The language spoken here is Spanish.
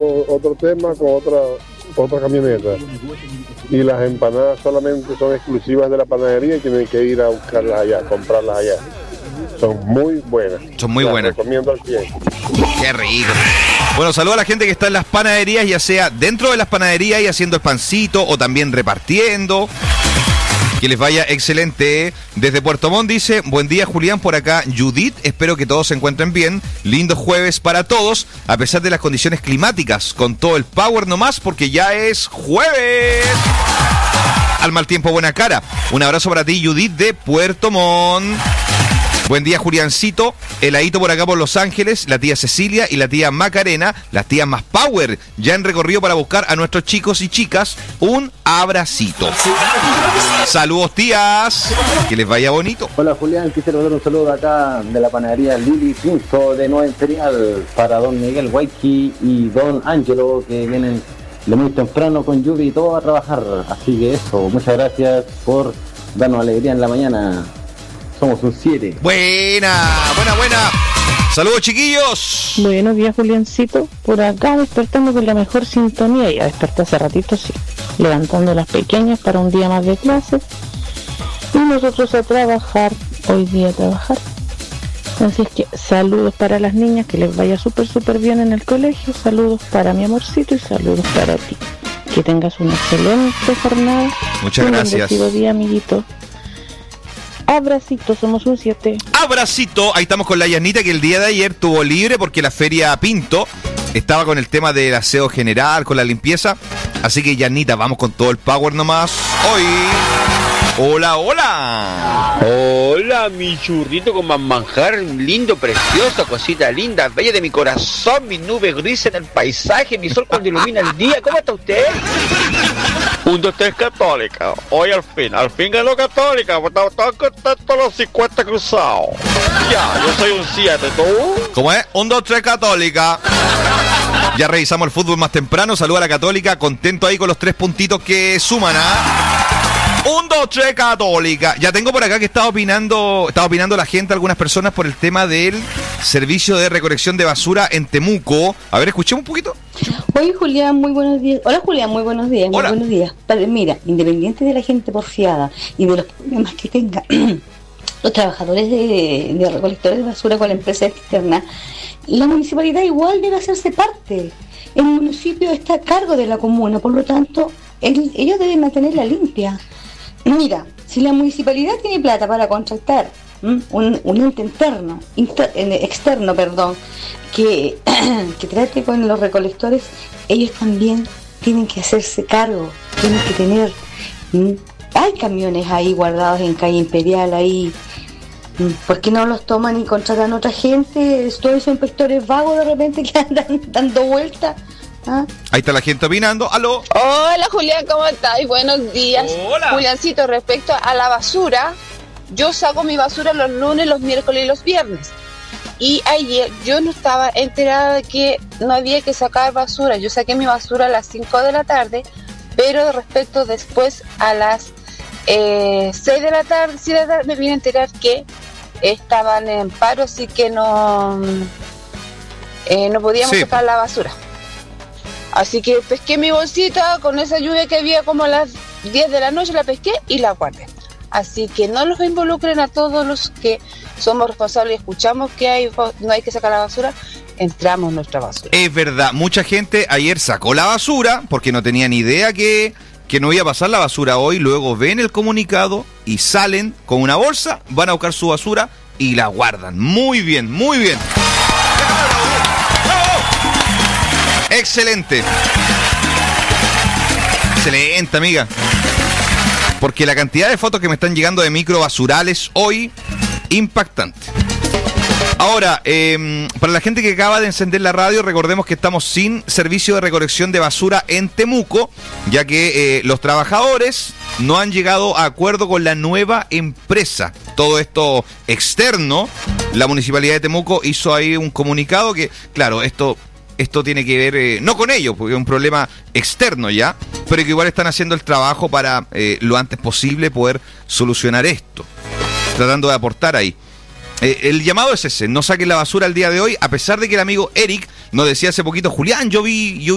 otro tema con otra camioneta. Y las empanadas solamente son exclusivas de la panadería y tienen que ir a buscarlas allá, comprarlas allá. Son muy buenas. Son muy buenas. Recomiendo al 100. Qué rico. Bueno, saludo a la gente que está en las panaderías, ya sea dentro de las panaderías y haciendo el pancito o también repartiendo. Que les vaya excelente. Desde Puerto Montt dice, buen día Julián, por acá Judith, espero que todos se encuentren bien. Lindo jueves para todos, a pesar de las condiciones climáticas, con todo el power nomás, porque ya es jueves. Al mal tiempo, buena cara. Un abrazo para ti, Judith, de Puerto Montt. Buen día, Juliancito. Heladito por acá por Los Ángeles, la tía Cecilia y la tía Macarena, las tías más power, ya en recorrido para buscar a nuestros chicos y chicas. Un abracito. Saludos, tías. Que les vaya bonito. Hola, Julián. Quisiera dar un saludo acá de la panadería Lili Pinto de Nueva Imperial para don Miguel Waiki y don Ángelo, que vienen de muy temprano con lluvia y todo a trabajar. Así que eso, muchas gracias por darnos alegría en la mañana. Somos un 7. Buena. Saludos, chiquillos. Buenos días, Juliancito. Por acá despertando con la mejor sintonía. Ya desperté hace ratito, sí. Levantando las pequeñas para un día más de clases. Y nosotros a trabajar. Hoy día a trabajar. Así es que saludos para las niñas. Que les vaya súper bien en el colegio. Saludos para mi amorcito y saludos para ti. Que tengas una excelente jornada. Muchas gracias. Un bendecido día, amiguito. Abracito, somos un 7. Abracito, ahí estamos con la Yanita, que el día de ayer tuvo libre porque la feria Pinto estaba con el tema del aseo general, con la limpieza. Así que Yanita, vamos con todo el power nomás hoy. Hola. Hola, mi churrito con manjar, lindo, precioso, cosita linda, bella de mi corazón, mi nube gris en el paisaje, mi sol cuando ilumina el día. ¿Cómo está usted? 1, 2, 3, Católica. Hoy al fin ganó Católica. Estamos todos contentos los 50 cruzados. Ya, yo soy un 7, ¿tú? ¿Cómo es? 1, 2, 3, Católica. Ya revisamos el fútbol más temprano. Saluda a la Católica. Contento ahí con los 3 puntitos que suman, ¿ah? 1, 2, 3, Católica. Ya tengo por acá que estaba opinando la gente, algunas personas, por el tema del servicio de recolección de basura en Temuco. A ver, escuchemos un poquito. Oye, Julián, muy buenos días. Hola, Julián, muy buenos días. Hola. Muy buenos días. Mira, independiente de la gente porfiada y de los problemas que tengan los trabajadores de recolectores de basura con la empresa externa, la municipalidad igual debe hacerse parte. El municipio está a cargo de la comuna, por lo tanto, ellos deben mantenerla limpia. Mira, si la municipalidad tiene plata para contratar un ente externo, que trate con los recolectores, ellos también tienen que hacerse cargo, tienen que tener... hay camiones ahí guardados en calle Imperial, ahí... ¿Por qué no los toman y contratan a otra gente? Todos esos inspectores vagos de repente que andan dando vueltas. ¿Ah? Ahí está la gente opinando. ¡Aló! Hola, Julián, ¿cómo estás? Buenos días. Hola. Juliancito, respecto a la basura, yo saco mi basura los lunes, los miércoles y los viernes. Y ayer yo no estaba enterada de que no había que sacar basura. Yo saqué mi basura a las 5 de la tarde, pero respecto después a las 6 de la tarde, me vine a enterar que estaban en paro, así que no podíamos sacar la basura. Así que pesqué mi bolsita con esa lluvia que había como a las 10 de la noche, la pesqué y la guardé. Así que no los involucren a todos los que somos responsables y escuchamos que no hay que sacar la basura, entramos nuestra basura. Es verdad, mucha gente ayer sacó la basura porque no tenía ni idea que no iba a pasar la basura hoy, luego ven el comunicado y salen con una bolsa, van a buscar su basura y la guardan. Muy bien, muy bien. Excelente. Excelente, amiga. Porque la cantidad de fotos que me están llegando de microbasurales hoy, impactante. Ahora, para la gente que acaba de encender la radio, recordemos que estamos sin servicio de recolección de basura en Temuco, ya que los trabajadores no han llegado a acuerdo con la nueva empresa. Todo esto externo, la Municipalidad de Temuco hizo ahí un comunicado que, claro, esto tiene que ver, no con ellos, porque es un problema externo ya, pero que igual están haciendo el trabajo para lo antes posible poder solucionar esto, tratando de aportar ahí. El llamado es ese, no saquen la basura el día de hoy, a pesar de que el amigo Eric nos decía hace poquito, Julián, yo vi